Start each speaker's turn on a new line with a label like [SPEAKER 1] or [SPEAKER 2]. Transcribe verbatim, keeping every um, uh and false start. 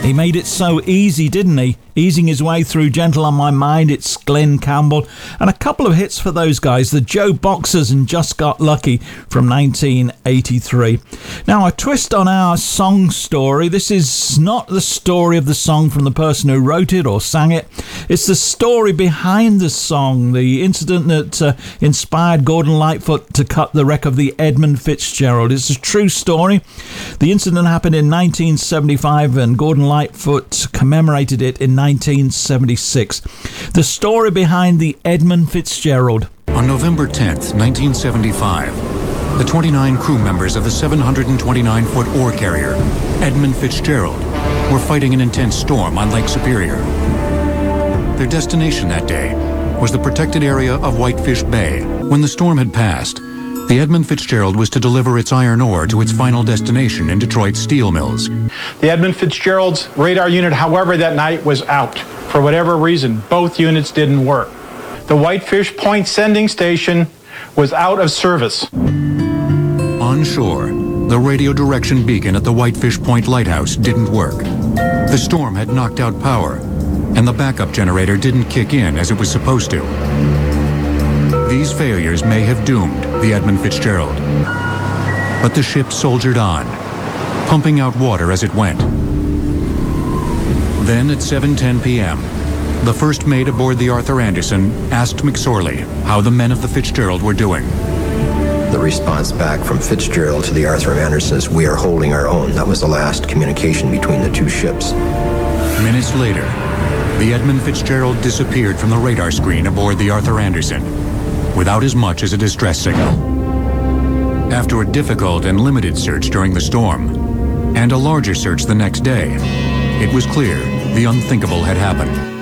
[SPEAKER 1] He made it so easy, didn't he? Easing his way through Gentle on My Mind, it's Glenn Campbell. And a couple of hits for those guys, the Joe Boxers and Just Got Lucky from nineteen eighty-three. Now, a twist on our song story. This is not the story of the song from the person who wrote it or sang it. It's the story behind the song, the incident that uh, inspired Gordon Lightfoot to cut the wreck of the Edmund Fitzgerald. It's a true story. The incident happened in nineteen seventy-five and Gordon Lightfoot commemorated it in nineteen seventy-six. The story behind the Edmund Fitzgerald.
[SPEAKER 2] On November tenth, nineteen seventy-five, the twenty-nine crew members of the seven hundred twenty-nine foot ore carrier, Edmund Fitzgerald, were fighting an intense storm on Lake Superior. Their destination that day was the protected area of Whitefish Bay. When the storm had passed, the Edmund Fitzgerald was to deliver its iron ore to its final destination in Detroit steel mills.
[SPEAKER 3] The Edmund Fitzgerald's radar unit, however, that night was out. For whatever reason, both units didn't work. The Whitefish Point sending station was out of service.
[SPEAKER 2] On shore, the radio direction beacon at the Whitefish Point lighthouse didn't work. The storm had knocked out power, and the backup generator didn't kick in as it was supposed to. These failures may have doomed the Edmund Fitzgerald. But the ship soldiered on, pumping out water as it went. Then at seven ten p.m., the first mate aboard the Arthur Anderson asked McSorley how the men of the Fitzgerald were doing.
[SPEAKER 4] The response back from Fitzgerald to the Arthur Anderson is, "We are holding our own." That was the last communication between the two ships.
[SPEAKER 2] Minutes later, the Edmund Fitzgerald disappeared from the radar screen aboard the Arthur Anderson, without as much as a distress signal. After a difficult and limited search during the storm, and a larger search the next day, it was clear the unthinkable had happened.